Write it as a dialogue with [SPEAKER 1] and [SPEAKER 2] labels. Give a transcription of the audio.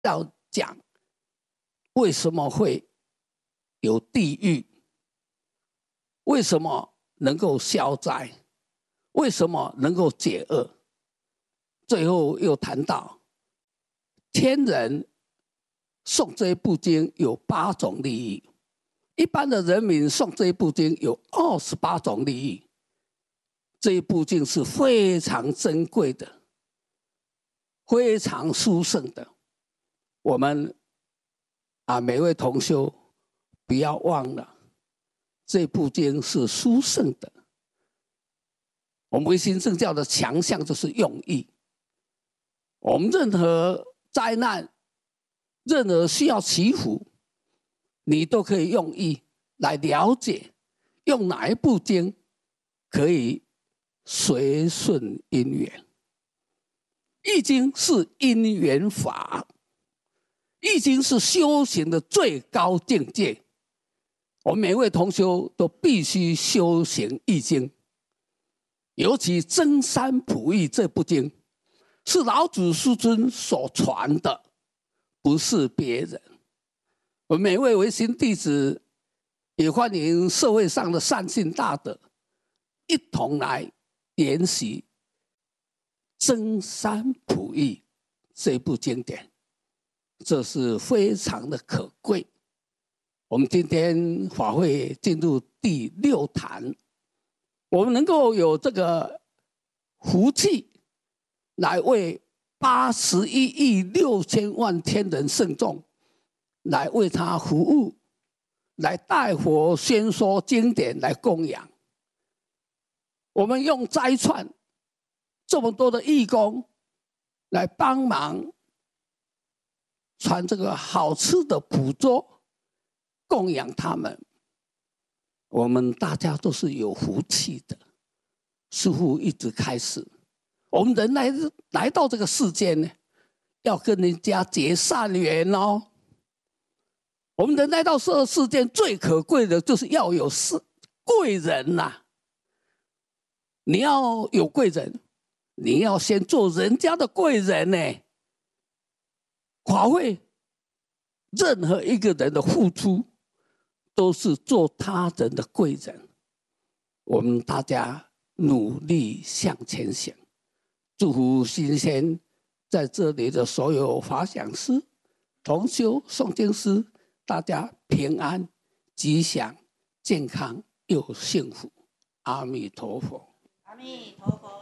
[SPEAKER 1] 要讲为什么会有地狱，为什么能够消灾，为什么能够解厄。最后又谈到天人诵这一部经有8种利益，一般的人民诵这一部经有28种利益。这一部经是非常珍贵的，非常殊胜的。我们每位同修不要忘了，这部经是殊胜的。我们唯心正教的强项就是用意。我们任何灾难，任何需要祈福，你都可以用意来了解，用哪一部经可以随顺因缘。易经是因缘法，易经是修行的最高境界。我们每位同修都必须修行易经，尤其真三普义这部经是老子师尊所传的，不是别人。我们每位唯心弟子也欢迎社会上的善信大德一同来研习真三普义这部经典，这是非常的可贵。我们今天法会进入第6坛，我们能够有这个福气来为81亿6千万天人圣众来为他服务，来带佛宣说经典来供养。我们用斋串这么多的义工来帮忙传这个好吃的补粥供养他们，我们大家都是有福气的。师父一直开始，我们人来到这个世间呢，要跟人家结善缘哦。我们人来到这个世间最可贵的就是要有贵人呐。你要有贵人，你要先做人家的贵人呢。法会任何一个人的付出都是做他人的贵人。我们大家努力向前行，祝福新鲜在这里的所有法讲师、同修、诵经师，大家平安、吉祥、健康又幸福。阿弥陀佛。
[SPEAKER 2] 阿弥陀佛。